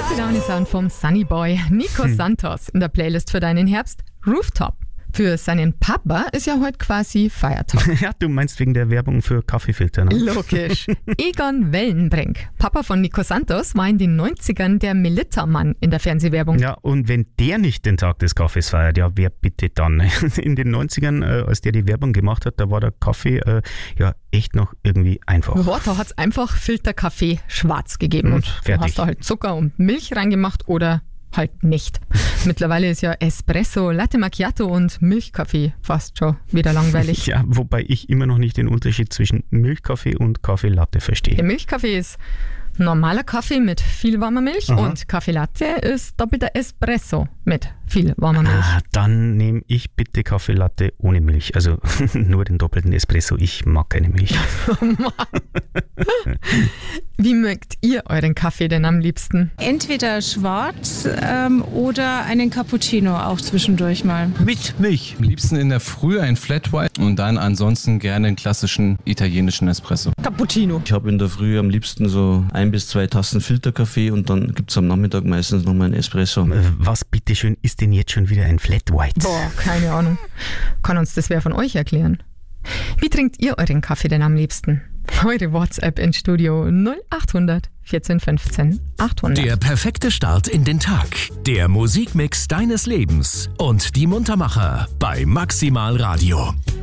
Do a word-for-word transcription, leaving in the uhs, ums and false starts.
gute Laune-Sound vom Sunnyboy Nico hm. Santos in der Playlist für deinen Herbst Rooftop. Für seinen Papa ist ja heute quasi Feiertag. Ja, du meinst wegen der Werbung für Kaffeefilter, ne? Logisch. Egon Wellenbrink, Papa von Nico Santos, war in den neunzigern der Melitta-Mann in der Fernsehwerbung. Ja, und wenn der nicht den Tag des Kaffees feiert, ja, wer bitte dann? In den neunzigern, äh, als der die Werbung gemacht hat, da war der Kaffee äh, ja echt noch irgendwie einfach. Ja, da hat es einfach Filterkaffee schwarz gegeben. Und, und du hast da halt Zucker und Milch reingemacht oder halt nicht. Mittlerweile ist ja Espresso, Latte Macchiato und Milchkaffee fast schon wieder langweilig. Ja, wobei ich immer noch nicht den Unterschied zwischen Milchkaffee und Kaffee Latte verstehe. Der Milchkaffee ist normaler Kaffee mit viel warmer Milch. Aha. Und Kaffee Latte ist doppelter Espresso mit viel warmer Milch. Ah, dann nehme ich bitte Kaffee Latte ohne Milch. Also nur den doppelten Espresso. Ich mag keine Milch. Oh Mann. Wie mögt ihr euren Kaffee denn am liebsten? Entweder schwarz ähm, oder einen Cappuccino auch zwischendurch mal. Mit Milch. Am liebsten in der Früh ein Flat White und dann ansonsten gerne einen klassischen italienischen Espresso. Cappuccino. Ich habe in der Früh am liebsten so ein bis zwei Tassen Filterkaffee und dann gibt es am Nachmittag meistens nochmal einen Espresso. Was bitteschön ist denn jetzt schon wieder ein Flat White? Boah, keine Ahnung. Kann uns das wer von euch erklären? Wie trinkt ihr euren Kaffee denn am liebsten? Eure WhatsApp ins Studio null achthundert vierzehn fünfzehn achthundert. Der perfekte Start in den Tag. Der Musikmix deines Lebens und die Muntermacher bei Maximal Radio.